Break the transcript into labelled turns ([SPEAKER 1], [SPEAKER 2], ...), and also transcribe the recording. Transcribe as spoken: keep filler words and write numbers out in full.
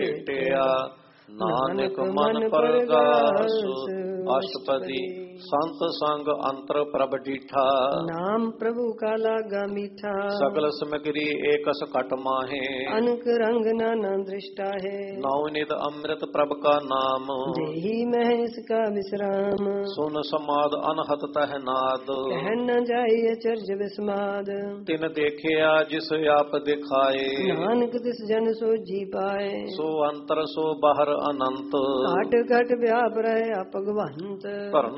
[SPEAKER 1] ਭੇਟਿਆ। ਨਾਨਕ ਮਨ ਪਰਗਾਸ ਅਸ਼ਟਪਦੀ ਸੰਤ ਸੰਗ ਅੰਤਰ ਪ੍ਰਭ ਡੀਠਾ।
[SPEAKER 2] ਨਾਮ ਪ੍ਰਭੂ ਕਾ ਲਾਗਾ ਮੀਠਾ।
[SPEAKER 1] ਸਗਲ ਸਮਗਰੀ ਏਕਸ ਘਟ ਮਾਹੇ
[SPEAKER 2] ਅਨਕ ਰੰਗ ਨਾਨਾ ਦ੍ਰਿਸ਼ਟਾ ਹੈ।
[SPEAKER 1] ਨੌ ਨਿਤ ਅੰਮ੍ਰਿਤ ਪ੍ਰਭ ਕਾ ਨਾਮ
[SPEAKER 2] ਦੇਹੀ ਮਹਿ ਇਸ ਕਾ ਵਿਸਰਾਮ।
[SPEAKER 1] ਸੁਨ ਸਮਾਦ ਅਨਹਤ ਤਹ ਨਾਦ
[SPEAKER 2] ਕਹਿ ਨ ਜਾਈ ਅਚਰਜ ਵਿਸਮਾਦ।
[SPEAKER 1] ਤਿਨ ਦੇਖਿਆ ਜਿਸ ਆਪ ਦਿਖਾਏ
[SPEAKER 2] ਨਾਨਕ ਤਿਸ ਜਨ ਸੋਜੀ ਪਾਏ।
[SPEAKER 1] ਸੋ ਅੰਤਰ ਸੋ ਬਾਹਰ ਅਨੰਤ
[SPEAKER 2] ਘਟ ਘਟ ਵਿਆਪ ਰਹੇ ਆ ਭਗਵੰਤ।
[SPEAKER 1] ਧਰਨ